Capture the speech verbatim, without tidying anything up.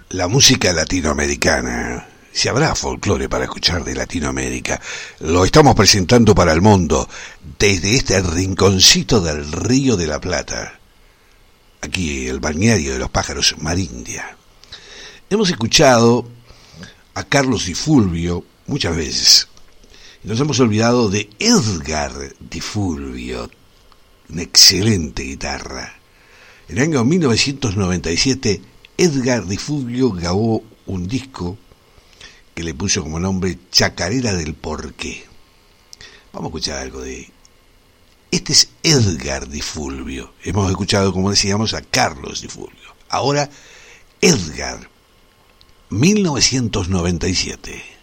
la música latinoamericana. Si habrá folclore para escuchar de Latinoamérica, lo estamos presentando para el mundo desde este rinconcito del Río de la Plata, aquí el balneario de los pájaros Marindia. Hemos escuchado a Carlos Di Fulvio muchas veces y nos hemos olvidado de Edgar Di Fulvio, una excelente guitarra. En el año mil novecientos noventa y siete, Edgar Di Fulvio grabó un disco que le puso como nombre Chacarera del Porqué. Vamos a escuchar algo de... Este es Edgar Di Fulvio. Hemos escuchado, como decíamos, a Carlos Di Fulvio. Ahora, Edgar, mil novecientos noventa y siete.